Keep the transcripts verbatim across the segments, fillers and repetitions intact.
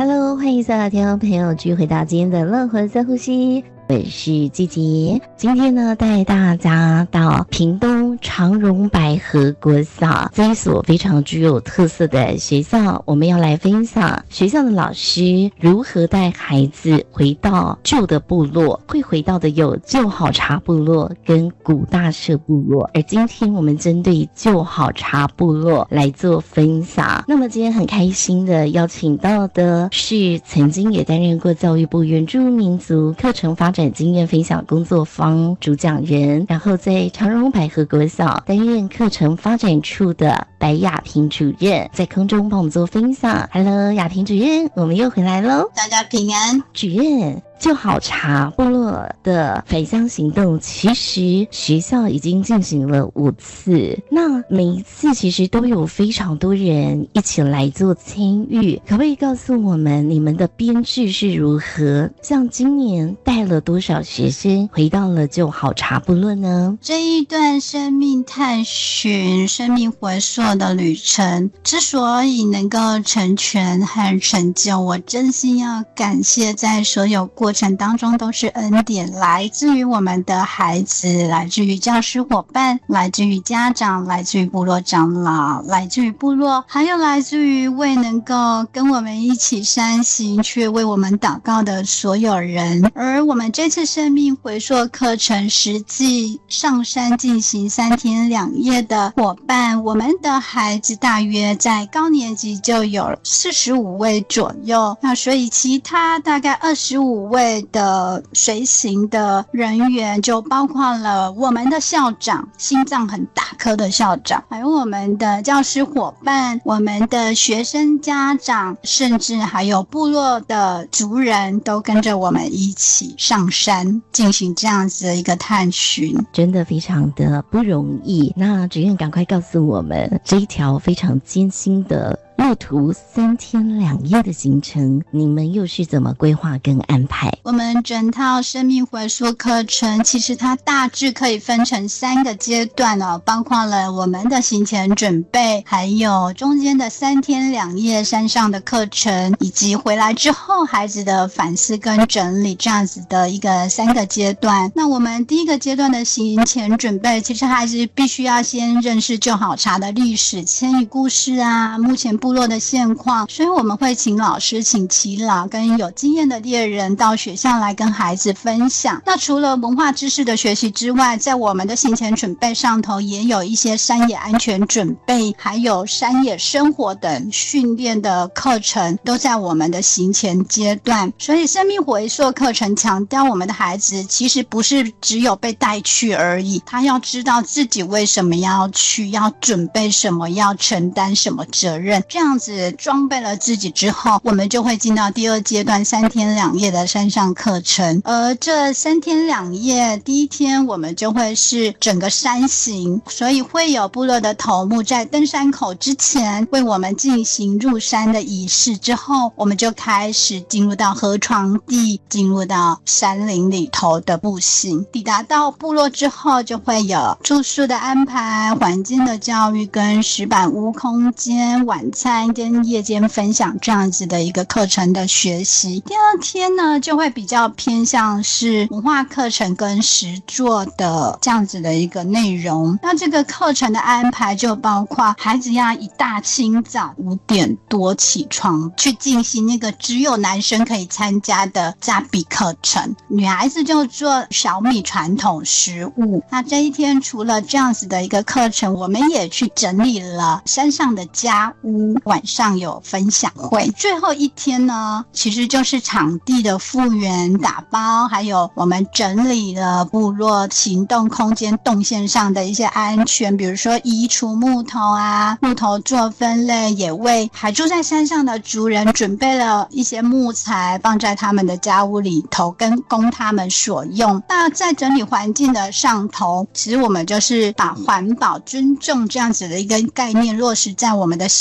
Hello， 欢迎所有听众朋友继续回到今天的乐活深呼吸，我是季杰。今天呢，带大家到屏东长荣百合国小这一所非常具有特色的学校，我们要来分享学校的老师如何带孩子回到旧的部落。会回到的有旧好茶部落跟古大社部落，而今天我们针对旧好茶部落来做分享。那么今天很开心的邀请到的是曾经也担任过教育部原住民族课程发展经验分享工作坊主讲人，然后在长荣百合国小担任课程发展处的白雅萍主任，在空中帮我们做分享。 Hello， 雅萍主任，我们又回来咯。 大家平安。 主任，旧好茶部落的返乡行动其实学校已经进行了五次，那每一次其实都有非常多人一起来做参与，可不可以告诉我们你们的编制是如何？像今年带了多少学生回到了旧好茶部落呢？ 这一段生命探寻、生命回溯的旅程之所以能够成全和成就，我真心要感谢在所有过程当中都是恩典，来自于我们的孩子，来自于教师伙伴，来自于家长，来自于部落长老，来自于部落，还有来自于未能够跟我们一起山行却为我们祷告的所有人。而我们这次生命回溯课程实际上山进行三天两夜的伙伴，我们的孩子大约在高年级就有四十五位左右，那所以其他大概二十五位的随行的人员就包括了我们的校长，心脏很大颗的校长，还有我们的教师伙伴，我们的学生家长，甚至还有部落的族人都跟着我们一起上山进行这样子的一个探寻， 真的非常的不容易。那主任赶快告诉我们，这一条非常艰辛的路途三天两夜的行程，你们又是怎么规划跟安排？ 我们整套生命回溯课程其实它大致可以分成三个阶段哦，包括了我们的行前准备，还有中间的三天两夜山上的课程，以及回来之后孩子的反思跟整理，这样子的一个三个阶段。那我们第一个阶段的行前准备，其实还是必须要先认识旧好茶的历史、迁移故事啊，目前部落的现况，所以我们会请老师、请耆老跟有经验的猎人到学校来跟孩子分享。那除了文化知识的学习之外，在我们的行前准备上头也有一些山野安全准备，还有山野生活等训练的课程，都在我们的行前阶段。所以生命回溯课程强调我们的孩子其实不是只有被带去而已，他要知道自己为什么要去，要准备什么，要承担什么责任，这样子装备了自己之后，我们就会进到第二阶段三天两夜的山上课程。而这三天两夜，第一天我们就会是整个山行，所以会有部落的头目在登山口之前为我们进行入山的仪式，之后我们就开始进入到河床地，进入到山林里头的步行。抵达到部落之后，就会有住宿的安排、环境的教育跟石板屋空间、晚餐跟夜间分享这样子的一个课程的学习。第二天呢，就会比较偏向是文化课程跟实作的这样子的一个内容。那这个课程的安排就包括孩子要一大清早五点多起床去进行那个只有男生可以参加的扎比课程，女孩子就做小米传统食物。那这一天除了这样子的一个课程，我们也去整理了山上的家屋，晚上有分享会。最后一天呢，其实就是场地的复原打包，还有我们整理了部落行动空间动线上的一些安全，比如说移除木头啊，木头做分类，也为还住在山上的族人准备了一些木材放在他们的家屋里头，跟供他们所用。那在整理环境的上头，其实我们就是把环保尊重这样子的一个概念落实在我们的行动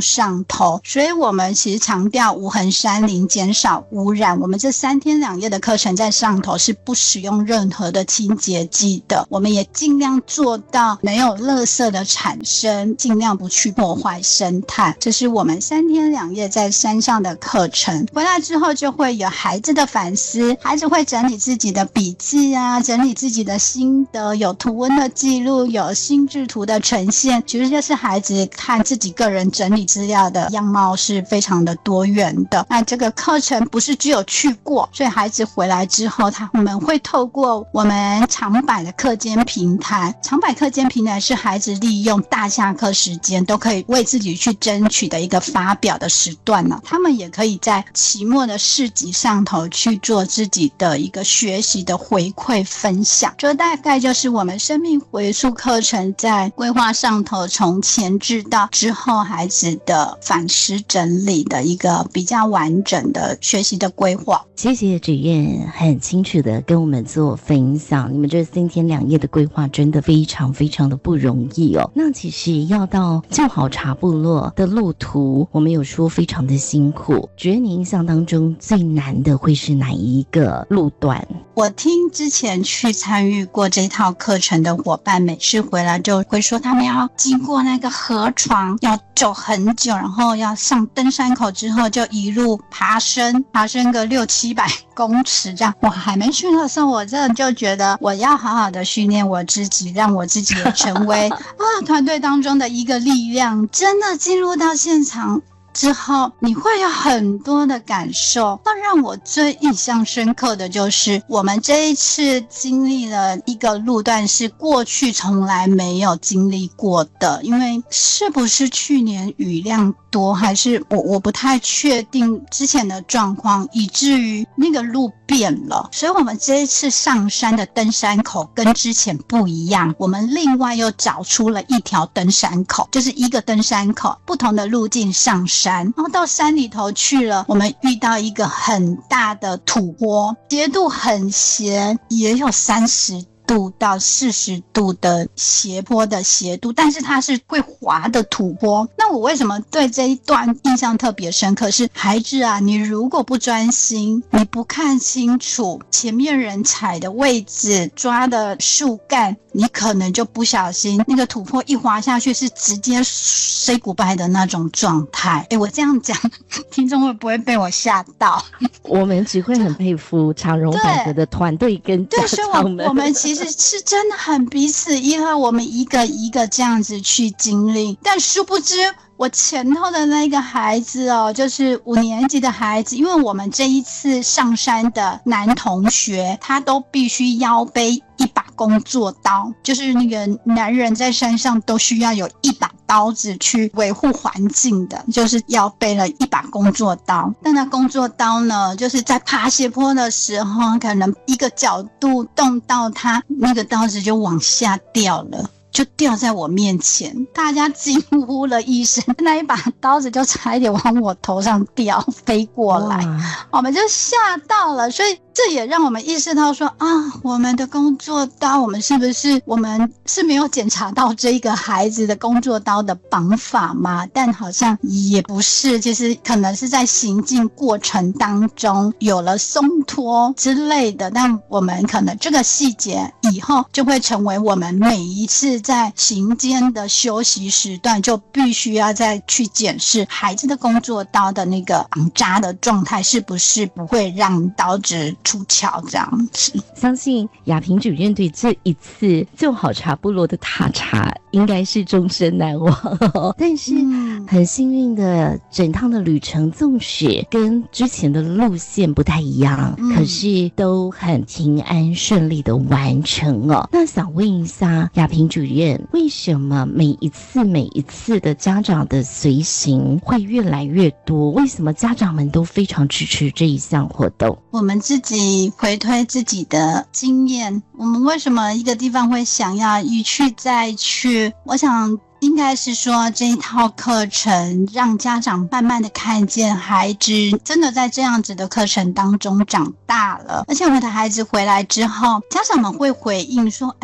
上头，所以我们其实强调无痕山林，减少污染。我们这三天两夜的课程在上头是不使用任何的清洁剂的，我们也尽量做到没有垃圾的产生，尽量不去破坏生态。这是我们三天两夜在山上的课程。回来之后就会有孩子的反思，孩子会整理自己的笔记啊，整理自己的心得，有图文的记录，有心智图的呈现。其实就是孩子看自己个人整理资料的样貌是非常的多元的。那这个课程不是只有去过，所以孩子回来之后，他我们会透过我们长百的课间平台，长百课间平台是孩子利用大下课时间都可以为自己去争取的一个发表的时段呢。他们也可以在期末的市集上头去做自己的一个学习的回馈分享。这大概就是我们生命回溯课程在规划上头从前置到之后孩子的反思整理的一个比较完整的学习的规划。 谢谢主任很清楚的跟我们做分享，你们这三天两夜的规划真的非常非常的不容易哦。那其实要到旧好茶部落的路途，我们有说非常的辛苦，觉得你印象当中最难的会是哪一个路段？ 我听之前去参与过这套课程的伙伴，每次回来就会说他们要经过那个河床，要走很久，然后要上登山口之后就一路爬升，爬升个六七百公尺这样。我还没去的时候，我真的就觉得我要好好的训练我自己，让我自己也成为啊团队当中的一个力量。真的进入到现场之后，你会有很多的感受。那让我最印象深刻的就是我们这一次经历了一个路段是过去从来没有经历过的，因为是不是去年雨量多，还是我我不太确定之前的状况，以至于那个路变了。所以我们这一次上山的登山口跟之前不一样，我们另外又找出了一条登山口，就是一个登山口，不同的路径上山。然后到山里头去了，我们遇到一个很大的土坡，斜度很斜，也有三十度到四十度的斜坡的斜度，但是它是会滑的土坡。那我为什么对这一段印象特别深刻，是孩子啊，你如果不专心，你不看清楚前面人踩的位置，抓的树干，你可能就不小心那个土坡一滑下去是直接 say goodbye 的那种状态。诶，我这样讲听众会不会被我吓到？ 我们只会很佩服长荣百合的团队跟家长们。 对，所以我们其实是真的很彼此依赖，我们一个一个这样子去经历。但殊不知我前头的那个孩子哦，就是五年级的孩子，因为我们这一次上山的男同学他都必须腰背一把工作刀，就是那个男人在山上都需要有一把刀子去维护环境的，就是腰背了一把工作刀。但那工作刀呢，就是在爬斜坡的时候，可能一个角度动到它，那个刀子就往下掉了，就掉在我面前，大家惊呼了一声，那一把刀子就差一点往我头上掉飞过来，我们就吓到了。所以这也让我们意识到说啊，我们的工作刀，我们是不是我们是没有检查到这个孩子的工作刀的绑法吗？但好像也不是，其实可能是在行进过程当中有了松脱之类的，但我们可能这个细节以后就会成为我们每一次在行间的休息时段就必须要再去检视孩子的工作刀的那个绑扎的状态，是不是不会让刀子出鞘这样子。 相信雅萍主任对这一次旧好茶部落的塔茶应该是终身难忘、哦、但是很幸运的，整趟的旅程纵使跟之前的路线不太一样、嗯、可是都很平安顺利的完成哦。那想问一下雅萍主任，为什么每一次每一次的家长的随行会越来越多？为什么家长们都非常支持这一项活动？ 我们自己回推自己的经验，我们为什么一个地方会想要一去再去？我想应该是说这一套课程让家长慢慢的看见孩子真的在这样子的课程当中长大了，而且我们的孩子回来之后，家长们会回应说，哎呦，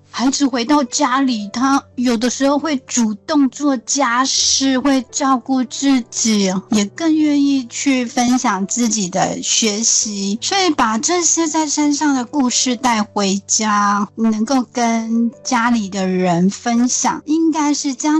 孩子回到家里，他有的时候会主动做家事，会照顾自己，也更愿意去分享自己的学习。所以把这些在身上的故事带回家，能够跟家里的人分享，应该是家